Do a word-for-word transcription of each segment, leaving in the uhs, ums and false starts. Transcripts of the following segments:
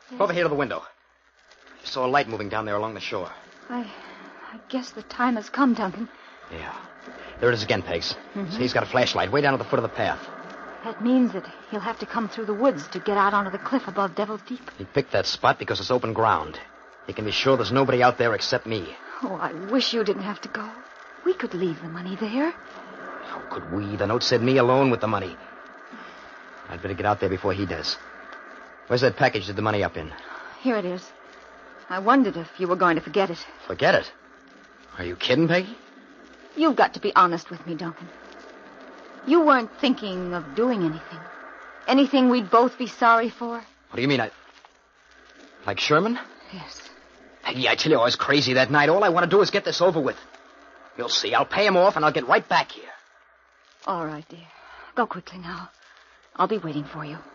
Yes. Over here to the window. I saw a light moving down there along the shore. I... I guess the time has come, Duncan. Yeah. There it is again, Pegs. Mm-hmm. See, he's got a flashlight way down at the foot of the path. That means that he'll have to come through the woods to get out onto the cliff above Devil's Deep. He picked that spot because it's open ground. He can be sure there's nobody out there except me. Oh, I wish you didn't have to go. We could leave the money there. How could we? The note said me alone with the money. I'd better get out there before he does. Where's that package with the money up in? Here it is. I wondered if you were going to forget it. Forget it? Are you kidding, Peggy? You've got to be honest with me, Duncan. You weren't thinking of doing anything. Anything we'd both be sorry for? What do you mean, I... Like Sherman? Yes. Peggy, I tell you, I was crazy that night. All I want to do is get this over with. You'll see. I'll pay him off, and I'll get right back here. All right, dear. Go quickly now. I'll be waiting for you.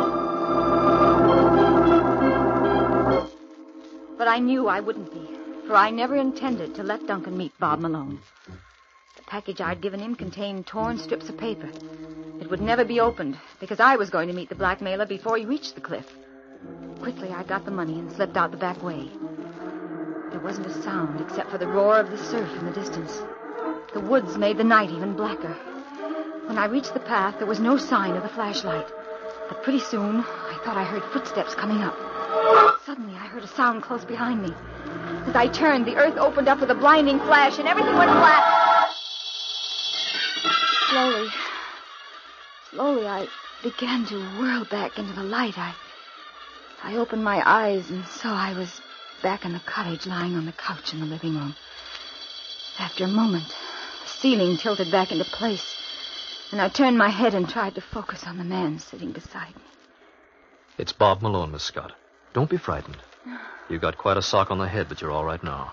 But I knew I wouldn't be, for I never intended to let Duncan meet Bob Malone. The package I'd given him contained torn strips of paper. It would never be opened, because I was going to meet the blackmailer before he reached the cliff. Quickly, I got the money and slipped out the back way. There wasn't a sound except for the roar of the surf in the distance. The woods made the night even blacker. When I reached the path, there was no sign of the flashlight. But pretty soon, I thought I heard footsteps coming up. Suddenly, I heard a sound close behind me. As I turned, the earth opened up with a blinding flash, and everything went black. Slowly, slowly, I began to whirl back into the light. I, I opened my eyes and saw I was back in the cottage, lying on the couch in the living room. After a moment, the ceiling tilted back into place, and I turned my head and tried to focus on the man sitting beside me. It's Bob Malone, Miss Scott. Don't be frightened. You got quite a sock on the head, but you're all right now.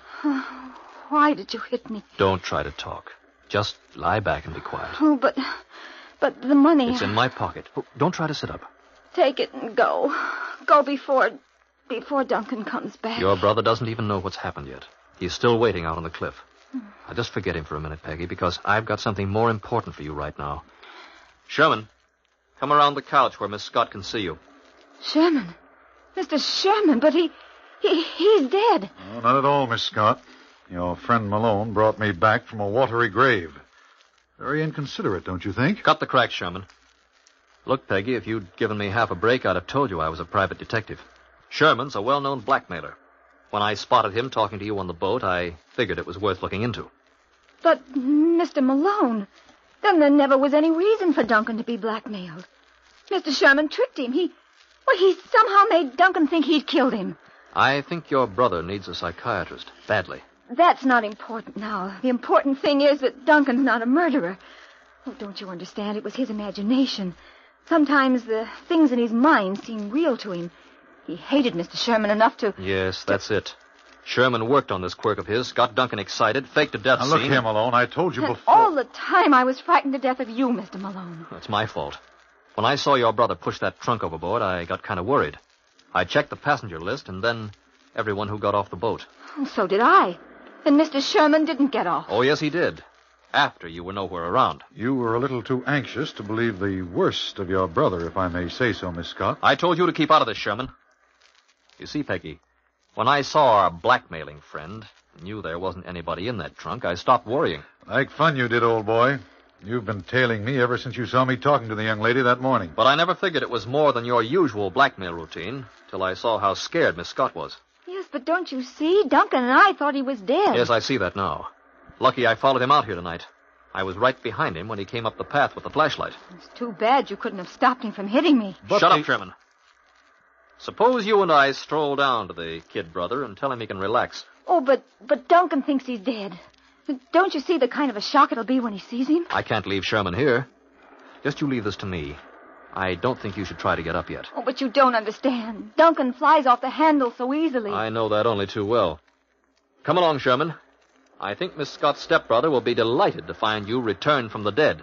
Why did you hit me? Don't try to talk. Just lie back and be quiet. Oh, but... but the money... It's in my pocket. Oh, don't try to sit up. Take it and go. Go before... before Duncan comes back. Your brother doesn't even know what's happened yet. He's still waiting out on the cliff. Now, just forget him for a minute, Peggy, because I've got something more important for you right now. Sherman, come around the couch where Miss Scott can see you. Sherman? Mister Sherman, but he... he he's dead. Oh, not at all, Miss Scott. Your friend Malone brought me back from a watery grave. Very inconsiderate, don't you think? Cut the cracks, Sherman. Look, Peggy, if you'd given me half a break, I'd have told you I was a private detective. Sherman's a well-known blackmailer. When I spotted him talking to you on the boat, I figured it was worth looking into. But, Mister Malone, then there never was any reason for Duncan to be blackmailed. Mister Sherman tricked him. He... well, he somehow made Duncan think he'd killed him. I think your brother needs a psychiatrist, badly. That's not important now. The important thing is that Duncan's not a murderer. Oh, don't you understand? It was his imagination. Sometimes the things in his mind seem real to him. He hated Mister Sherman enough to... Yes, that's it. Sherman worked on this quirk of his, got Duncan excited, faked a death now, scene. look here, Malone. I told you And before... all the time I was frightened to death of you, Mister Malone. That's my fault. When I saw your brother push that trunk overboard, I got kind of worried. I checked the passenger list, and then everyone who got off the boat. Oh, so did I. And Mister Sherman didn't get off. Oh, yes, he did. After you were nowhere around. You were a little too anxious to believe the worst of your brother, if I may say so, Miss Scott. I told you to keep out of this, Sherman. You see, Peggy, when I saw our blackmailing friend, knew there wasn't anybody in that trunk, I stopped worrying. Like fun you did, old boy. You've been tailing me ever since you saw me talking to the young lady that morning. But I never figured it was more than your usual blackmail routine, till I saw how scared Miss Scott was. Yes, but don't you see? Duncan and I thought he was dead. Yes, I see that now. Lucky I followed him out here tonight. I was right behind him when he came up the path with the flashlight. It's too bad you couldn't have stopped him from hitting me. But Shut the... up, Sherman. Suppose you and I stroll down to the kid brother and tell him he can relax. Oh, but but Duncan thinks he's dead. Don't you see the kind of a shock it'll be when he sees him? I can't leave Sherman here. Just you leave this to me. I don't think you should try to get up yet. Oh, but you don't understand. Duncan flies off the handle so easily. I know that only too well. Come along, Sherman. I think Miss Scott's stepbrother will be delighted to find you returned from the dead.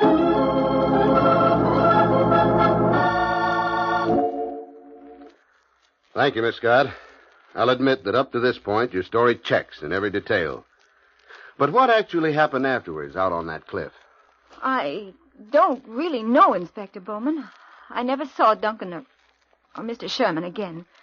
Thank you, Miss Scott. I'll admit that up to this point, your story checks in every detail. But what actually happened afterwards out on that cliff? I don't really know, Inspector Bowman. I never saw Duncan or, or Mister Sherman again.